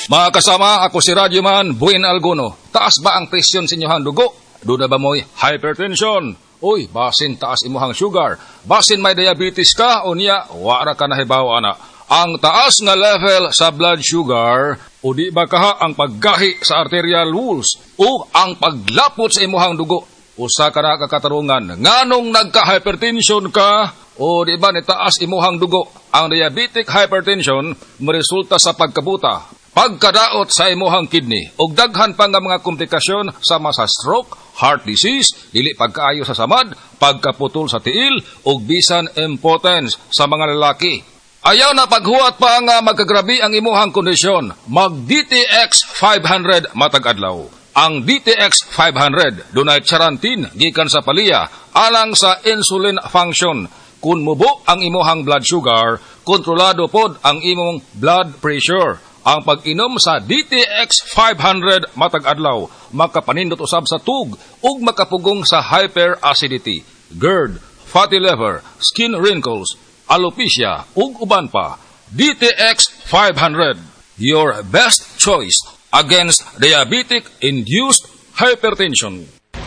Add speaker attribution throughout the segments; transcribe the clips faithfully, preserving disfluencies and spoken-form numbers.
Speaker 1: Mga kasama, ako si Radyoman Buin Alguno. Taas ba ang presyon sa inyong dugo? Doon ba mo'y hypertension? Uy, basin taas imuhang sugar. Basin may diabetes ka o niya, wara ka nahibaw ana. Ang taas nga level sa blood sugar o di ba kaha ang paggahi sa arterial walls o ang paglapot sa imuhang dugo. Usa ka na kakatarungan, nganong nagka-hypertension ka o di ba ni taas imuhang dugo. Ang diabetic hypertension maresulta sa pagkabuta, pagkadaot sa imuhang kidney ug daghan pa nga mga komplikasyon sama sa stroke, heart disease, dili pagkaayo sa samad, pagkaputol sa tiil ug bisan impotence sa mga lalaki. Ayaw na paghuwat pa nga magkagrabi ang imuhang kondisyon. Mag D T X five hundred matag adlaw. Ang D T X five hundred dunay charantin gikan sa palya alang sa insulin function. Kun mubo ang imuhang blood sugar, kontrolado pod ang imong blood pressure. Ang pag-inom sa D T X five hundred matag adlaw makapanindot usab sa tug ug makapugong sa hyperacidity, GERD, fatty liver, skin wrinkles, alopecia ug uban pa. D T X five hundred, your best choice against diabetic-induced hypertension.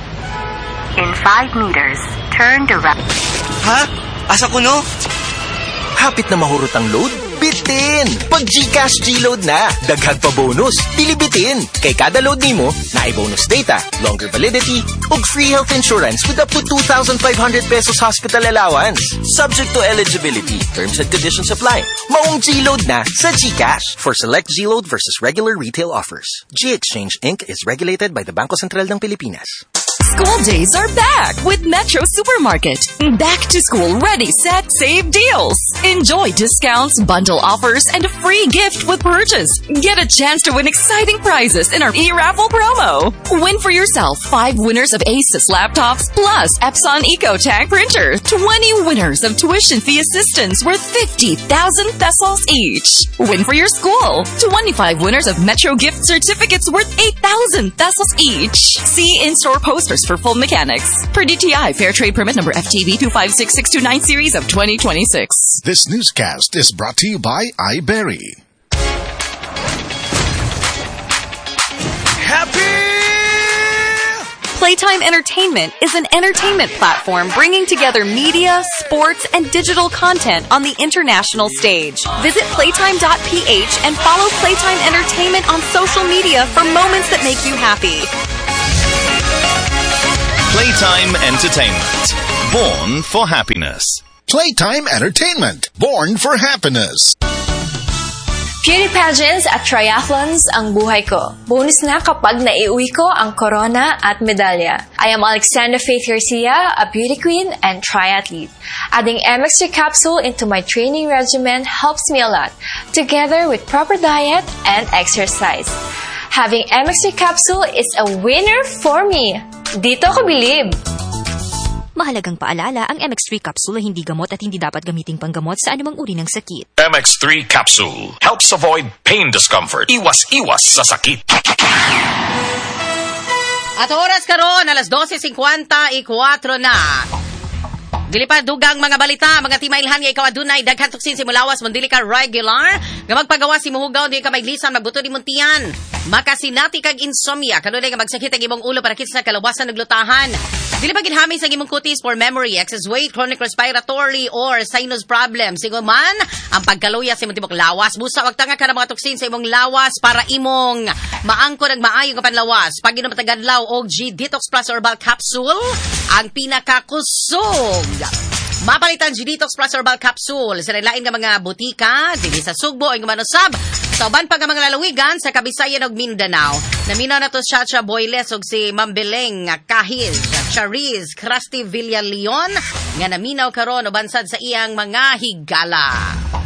Speaker 2: In five meters, turn to right.
Speaker 3: Ha? Asa ko no?
Speaker 4: Hapit na mahurot ang load? Bitin! Pag GCash G-Load na, daghag pa bonus, dilibitin. Kay kada load nimo, naay bonus data, longer validity, ug free health insurance with up to two thousand five hundred pesos hospital allowance. Subject to eligibility, terms and conditions apply. Maong G-Load na sa GCash. For select G-Load versus regular retail offers. G-Exchange Incorporated is regulated by the Bangko Sentral ng Pilipinas.
Speaker 5: School days are back with Metro Supermarket. Back to school ready, set, save deals. Enjoy discounts, bundle offers, and a free gift with purchase. Get a chance to win exciting prizes in our e-raffle promo. Win for yourself five winners of Asus laptops plus Epson EcoTank printer. twenty winners of tuition fee assistance worth fifty thousand pesos each. Win for your school. twenty-five winners of Metro gift certificates worth eight thousand pesos each. See in-store posters for full mechanics. Per D T I Fair Trade Permit number F T V two five six six two nine series of twenty twenty-six.
Speaker 6: This newscast is brought to you by iBerry.
Speaker 3: Happy!
Speaker 5: Playtime Entertainment is an entertainment platform bringing together media, sports, and digital content on the international stage. Visit playtime dot p h and follow Playtime Entertainment on social media for moments that make you happy.
Speaker 7: Playtime Entertainment. Born for happiness.
Speaker 6: Playtime Entertainment. Born for happiness.
Speaker 8: Beauty pageants at triathlons ang buhay ko. Bonus na kapag naiuwi ko ang corona at medalya. I am Alexandra Faith Garcia, a beauty queen and triathlete. Adding M X three capsule into my training regimen helps me a lot, together with proper diet and exercise. Having M X three capsule is a winner for me. Dito ko bilib.
Speaker 9: Mahalagang paalala, ang M X three capsule ay hindi gamot at hindi dapat gamiting panggamot sa anumang uri ng sakit.
Speaker 7: M X three capsule helps avoid pain discomfort. Iwas-iwas sa sakit.
Speaker 10: At oras karon, alas twelve fifty-four na. Dilipad dugang mga balita, mga timailhan nga ikaw adunay daghan tuksin si mulawas mondili ka regular nga magpagawa si muhugaw di ka may lisan magbuto di muntian. Makasinati kag insomnia kanunay nga magsakit ang imong ulo para kits na kalawasan naglutahan. Dili pa ginhamay sa imong kutis for memory, excess weight, chronic respiratory or sinus problems. Sigo man ang pagkaluya sa imong tibok lawas. Busa wag tanga ka na mga tuksin sa imong lawas para imong maangko nag maayo nga panlawas. Pag inom tagadlaw og G Detox Plus Herbal Capsule ang pinakakusog. Mapalitan G Detox Plus Herbal Capsule sa lain nga mga butika dili sa Sugbo o manusab sa uban pa nga mga lalawigan sa Kabisayan ug Mindanao. Naminaw na to siya siya Boyles ug si Mambeleng Kahil Chariz Krusty Villaleon nga naminaw karon uban sad sa iyang mga higala.